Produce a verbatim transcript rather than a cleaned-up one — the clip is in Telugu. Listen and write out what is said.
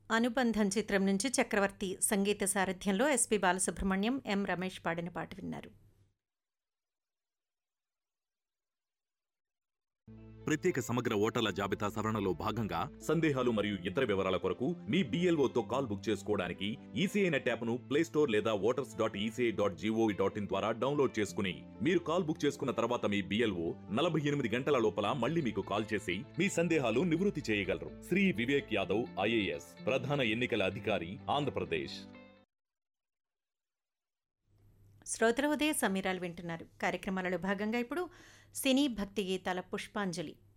అనుబంధం చిత్రం నుంచి చక్రవర్తి సంగీత సారథ్యంలో ఎస్పి బాలసుబ్రహ్మణ్యం, ఎం రమేష్ పాడిన పాట విన్నారు. ప్రత్యేక సమగ్ర ఓటర్ల జాబితా సవరణలో భాగంగా సందేహాలు మరియు ఇతర వివరాల కొరకు మీ బిఎల్ఓతో కాల్ బుక్ చేసుకోవడానికి ఈసీఐ నెట్ యాప్ను ప్లేస్టోర్ లేదా voters dot ECI dot GOV dot in ద్వారా డౌన్లోడ్ చేసుకుని మీరు కాల్ బుక్ చేసుకున్న తర్వాత మీ బిఎల్ఓ నలభై ఎనిమిది గంటల లోపల మళ్ళీ మీకు కాల్ చేసి మీ సందేహాలు నివృత్తి చేయగలరు. శ్రీ వివేక్ యాదవ్, ఐఏఎస్, ప్రధాన ఎన్నికల అధికారి, ఆంధ్రప్రదేశ్. శ్రోతల ఉదయ సమీరాలు వింటున్నారు. కార్యక్రమాలలో భాగంగా ఇప్పుడు సినీ భక్తి గీతాల పుష్పాంజలి